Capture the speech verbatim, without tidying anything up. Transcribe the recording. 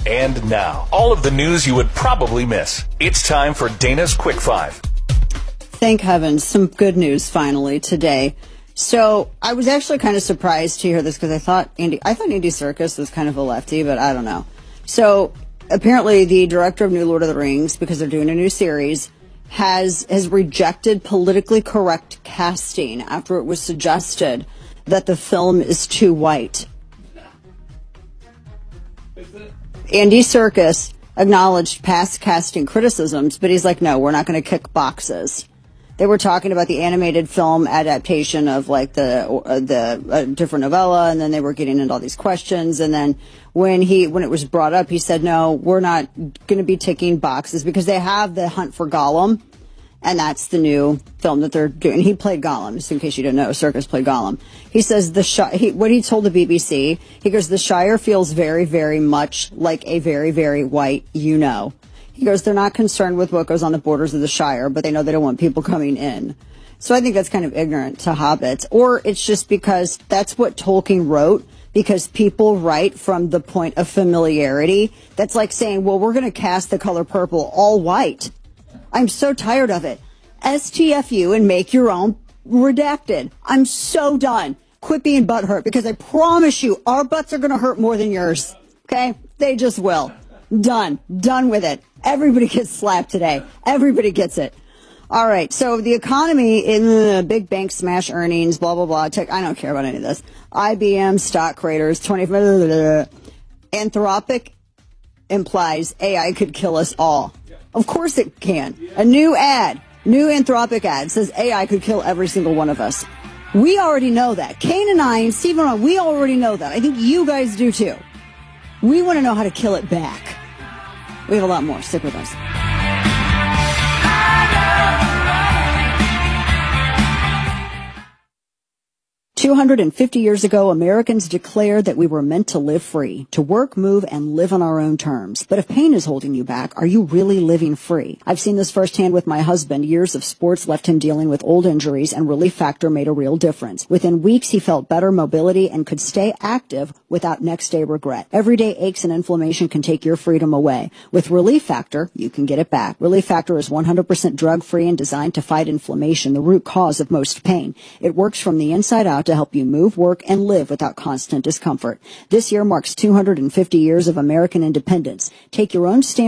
And now, all of the news you would probably miss. It's time for Dana's Quick Five. Thank heavens, some good news finally today. So I was actually kind of surprised to hear this because I thought Andy, I thought Andy Serkis was kind of a lefty, but I don't know. So apparently the director of New Lord of the Rings, because they're doing a new series, has has rejected politically correct casting after it was suggested that the film is too white. Andy Serkis acknowledged past casting criticisms, but he's like, no, we're not going to kick boxes. They were talking about the animated film adaptation of like the uh, the uh, different novella, and then they were getting into all these questions. And then when he when it was brought up, he said, "No, we're not going to be ticking boxes because they have the Hunt for Gollum, and that's the new film that they're doing." He played Gollum, just in case you didn't know. Serkis played Gollum. He says the Shire, he, what he told the B B C, he goes, "The Shire feels very, very much like a very, very white, you know." He goes, they're not concerned with what goes on the borders of the Shire, but they know they don't want people coming in. So I think that's kind of ignorant to hobbits. Or it's just because that's what Tolkien wrote, because people write from the point of familiarity. That's like saying, well, we're going to cast The Color Purple all white. I'm so tired of it. S T F U and make your own redacted. I'm so done. Quit being butthurt, because I promise you, our butts are going to hurt more than yours. Okay? They just will. Done. Done with it. Everybody gets slapped today. Everybody gets it. All right. So the economy in the big bank smash earnings, blah, blah, blah. Tech, I don't care about any of this. I B M stock craters, twenty. Anthropic implies A I could kill us all. Of course it can. A new ad, new Anthropic ad says A I could kill every single one of us. We already know that. Kane and I and Stephen and I, we already know that. I think you guys do too. We want to know how to kill it back. We have a lot more. Stick with us. two hundred fifty years ago, Americans declared that we were meant to live free, to work, move, and live on our own terms. But if pain is holding you back, are you really living free? I've seen this firsthand with my husband. Years of sports left him dealing with old injuries, and Relief Factor made a real difference. Within weeks, he felt better mobility and could stay active without next-day regret. Everyday aches and inflammation can take your freedom away. With Relief Factor, you can get it back. Relief Factor is one hundred percent drug-free and designed to fight inflammation, the root cause of most pain. It works from the inside out to help you move, work, and live without constant discomfort. This year marks two hundred fifty years of American independence. Take your own stand